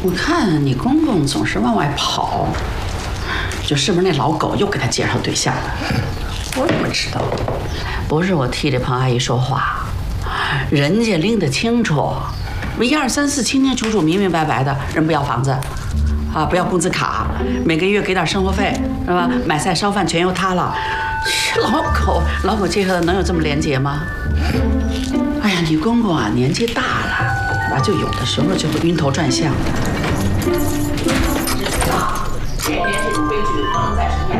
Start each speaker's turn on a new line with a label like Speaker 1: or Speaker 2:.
Speaker 1: 我看你公公总是往外跑，就是不是那老狗又给他介绍对象了？我怎么知道？不是我替这庞阿姨说话，人家拎得清楚，1、2、3、4清清楚楚、明明白白的，人不要房子，啊，不要工资卡，每个月给点生活费，是吧？买菜烧饭全由他了。老狗介绍的能有这么廉洁吗？哎呀，你公公啊，年纪大了，吧，就有的时候就会晕头转向的。知道，别这种规矩不能再